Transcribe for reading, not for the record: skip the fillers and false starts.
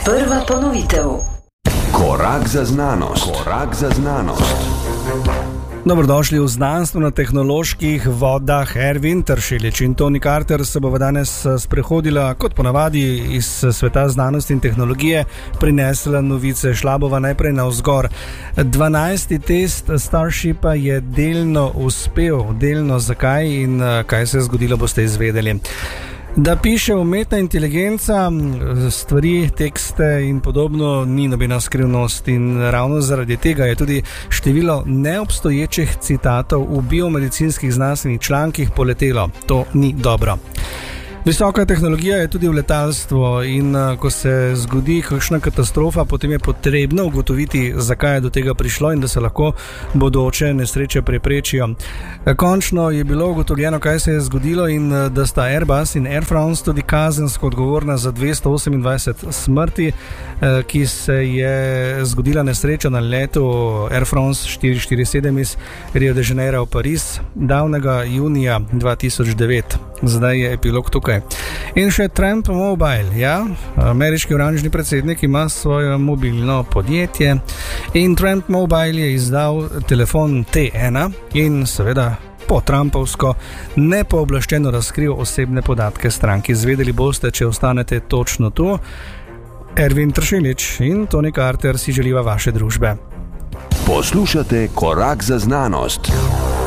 Prva ponovitev. Korak za znanost. Korak za znanost. Dobrodošli v znanstveno-tehnoloških vodah. Ervin Tršilič in Toni Carter se bova danes sprehodila, kot ponavadi, iz sveta znanosti in tehnologije, prinesla novice. Šla bova najprej navzgor. 12. test Starshipa je delno uspel. Delno zakaj in kaj se je zgodilo, boste izvedeli. Da piše umetna inteligenca, stvari, tekste in podobno ni nobena skrivnost in ravno zaradi tega je tudi število neobstoječih citatov v biomedicinskih znanstvenih člankih poletelo. To ni dobro. Visoka tehnologija je tudi v letalstvu in ko se zgodi kakšna katastrofa, potem je potrebno ugotoviti, zakaj je do tega prišlo in da se lahko bodoče nesreče preprečijo. Končno je bilo ugotovljeno, kaj se je zgodilo in da sta Airbus in Air France tudi kazensko odgovorna za 228 smrti, ki se je zgodila nesreča na letu Air France 447 iz Rio de Janeiro v Pariz davnega junija 2009. Zdaj je epilog tukaj. In še Tramp Mobile, ja, ameriški oranžni predsednik ima svoje mobilno podjetje in Tramp Mobile je izdal telefon T1 in seveda po Trumpovsko nepooblaščeno razkril osebne podatke stranki. Zvedeli boste, če ostanete točno tu. Ervin Tršilič in Toni Carter si želiva vaše družbe. Poslušate Korak za znanost.